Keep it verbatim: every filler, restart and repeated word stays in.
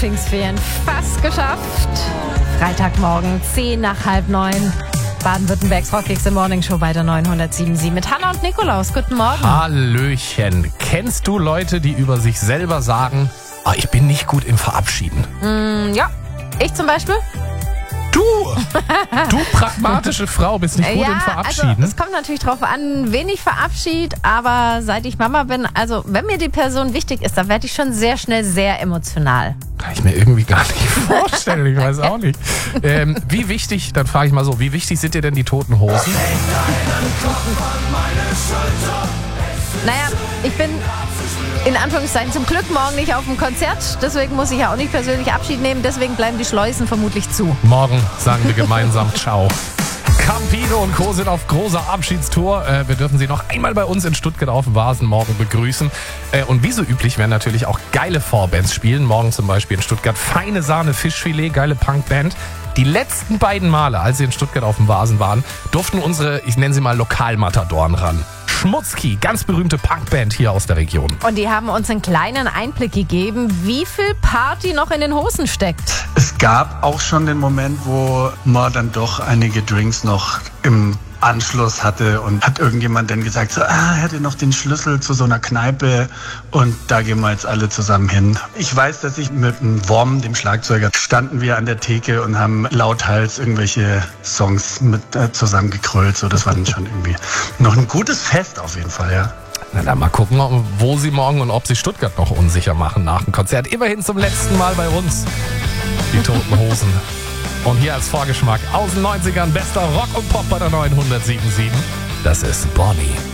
Pfingstferien fast geschafft. Freitagmorgen, zehn nach halb neun. Baden-Württembergs Rockigs im Morning Show bei der neunhundertsieben Komma sieben mit Hanna und Nikolaus. Guten Morgen. Hallöchen. Kennst du Leute, die über sich selber sagen, ah, ich bin nicht gut im Verabschieden? Mm, ja, ich zum Beispiel. Du, du pragmatische Frau, bist nicht gut ja, im Verabschieden. Also, es kommt natürlich drauf an, wen ich verabschiede, aber seit ich Mama bin, also wenn mir die Person wichtig ist, dann werde ich schon sehr schnell sehr emotional. Kann ich mir irgendwie gar nicht vorstellen, ich weiß auch nicht. Ähm, wie wichtig, dann frage ich mal so, wie wichtig sind dir denn die Toten Hosen? Naja, ich bin in Anführungszeichen zum Glück morgen nicht auf dem Konzert, deswegen muss ich ja auch nicht persönlich Abschied nehmen, deswegen bleiben die Schleusen vermutlich zu. Morgen sagen wir gemeinsam Ciao. Campino und Co. sind auf großer Abschiedstour. Äh, wir dürfen sie noch einmal bei uns in Stuttgart auf dem Vasen morgen begrüßen. Äh, und wie so üblich werden natürlich auch geile Vorbands spielen. Morgen zum Beispiel in Stuttgart Feine Sahne Fischfilet, geile Punkband. Die letzten beiden Male, als sie in Stuttgart auf dem Vasen waren, durften unsere, ich nenne sie mal Lokalmatadoren ran. Schmutzki, ganz berühmte Punkband hier aus der Region. Und die haben uns einen kleinen Einblick gegeben, wie viel Party noch in den Hosen steckt. Es gab auch schon den Moment, wo man dann doch einige Drinks noch im Anschluss hatte und hat irgendjemand dann gesagt, so, ah, er hätte noch den Schlüssel zu so einer Kneipe und da gehen wir jetzt alle zusammen hin. Ich weiß, dass ich mit dem Worm, dem Schlagzeuger, standen wir an der Theke und haben lauthals irgendwelche Songs mit äh, zusammengekrölt. So, das war dann schon irgendwie noch ein gutes Fest auf jeden Fall, ja. Na dann mal gucken, wo sie morgen und ob sie Stuttgart noch unsicher machen nach dem Konzert. Immerhin zum letzten Mal bei uns, die Toten Hosen. Und hier als Vorgeschmack aus den neunzigern bester Rock und Pop bei der neunhundertsieben Komma sieben. Das ist Bonnie.